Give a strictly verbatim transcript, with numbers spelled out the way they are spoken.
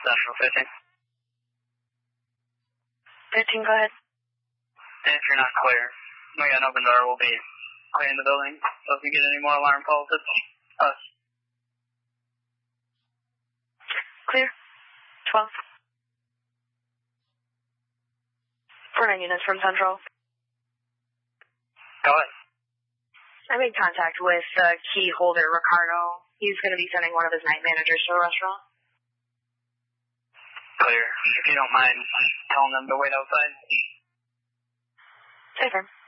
Central fifteen. fifteen, go ahead. And if you're not clear, we got an open door, we'll be clearing the building. So if you get any more alarm calls, it's us. Clear. twelve. four nine units from Central. Go ahead. I made contact with uh, key holder Ricardo. He's going to be sending one of his night managers to a restaurant. Clear. If you don't mind telling them to wait outside. Safer.